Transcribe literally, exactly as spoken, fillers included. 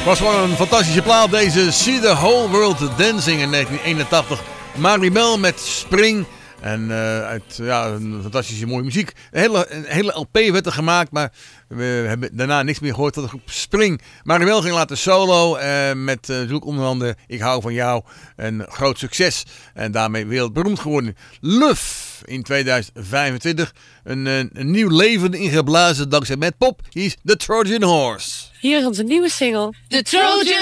Was gewoon een fantastische plaat deze See the Whole World Dancing in negentien eenentachtig. Maribel met Spring. En uh, uit ja, een fantastische mooie muziek. Een hele, een hele L P werd er gemaakt, maar we hebben daarna niks meer gehoord van de groep Spring. Maribel ging later solo uh, met uh, zoek onder andere Ik hou van jou. Een groot succes en daarmee wereldberoemd geworden. Luf in tweeduizend vijfentwintig. Een, een, een nieuw leven ingeblazen dankzij Matt Pop. Hier is The Trojan Horse. Hier is onze nieuwe single. The Trojan